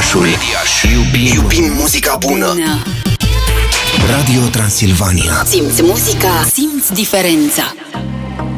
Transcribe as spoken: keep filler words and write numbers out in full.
Mediașul. Iubim, iubim muzica bună. Radio Transilvania. Simți muzica, simți diferența.